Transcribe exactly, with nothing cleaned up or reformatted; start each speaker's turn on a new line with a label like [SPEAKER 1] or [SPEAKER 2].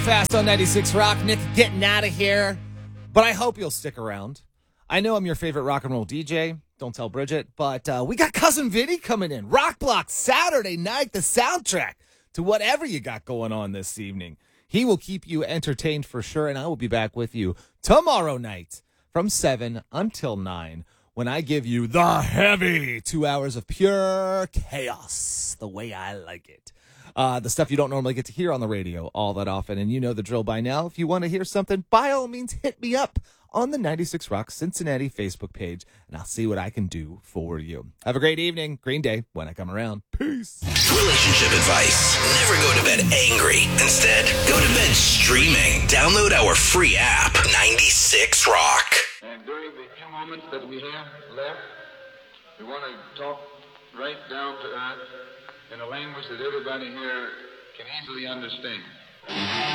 [SPEAKER 1] Fast on ninety-six Rock. Nick getting out of here. But I hope you'll stick around. I know I'm your favorite rock and roll D J. Don't tell Bridget. But uh, we got Cousin Vinny coming in. Rock Block Saturday night, the soundtrack to whatever you got going on this evening. He will keep you entertained for sure. And I will be back with you tomorrow night from seven until nine when I give you the heavy two hours of pure chaos, the way I like it. Uh, the stuff you don't normally get to hear on the radio all that often. And you know the drill by now. If you want to hear something, by all means, hit me up on the ninety-six Rock Cincinnati Facebook page, and I'll see what I can do for you. Have a great evening. Green Day when I come around. Peace.
[SPEAKER 2] Relationship advice. Never go to bed angry. Instead, go to bed streaming. Download our free app, ninety-six Rock.
[SPEAKER 3] And during the few moments that we have left, we want to talk right down to earth in a language that everybody here can easily understand.